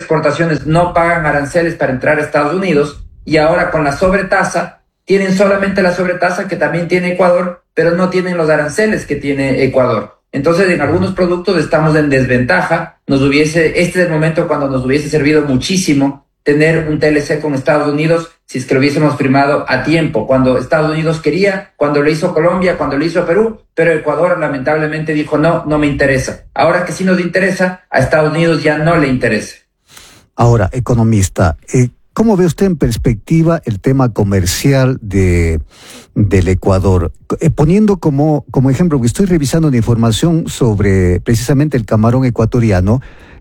exportaciones no pagan aranceles para entrar a Estados Unidos, y ahora con la sobretasa, tienen solamente la sobretasa que también tiene Ecuador, pero no tienen los aranceles que tiene Ecuador. Entonces, en algunos productos estamos en desventaja. Este es el momento cuando nos hubiese servido muchísimo tener un TLC con Estados Unidos si es que lo hubiésemos firmado a tiempo, cuando Estados Unidos quería, cuando lo hizo Colombia, cuando lo hizo Perú, pero Ecuador lamentablemente dijo no, no me interesa. Ahora que sí nos interesa, a Estados Unidos ya no le interesa. Ahora, economista, ¿cómo ve usted en perspectiva el tema comercial del Ecuador? Poniendo como ejemplo, que estoy revisando una información sobre precisamente el camarón ecuatoriano,